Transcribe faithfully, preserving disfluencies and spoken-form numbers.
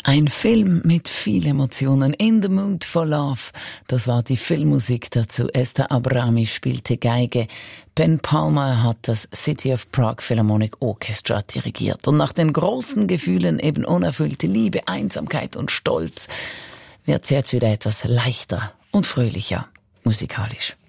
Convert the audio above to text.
Ein Film mit viel Emotionen. In the Mood for Love. Das war die Filmmusik dazu. Esther Abrami spielte Geige. Ben Palmer hat das City of Prague Philharmonic Orchestra dirigiert. Und nach den großen Gefühlen, eben unerfüllte Liebe, Einsamkeit und Stolz, wird's jetzt wieder etwas leichter und fröhlicher musikalisch.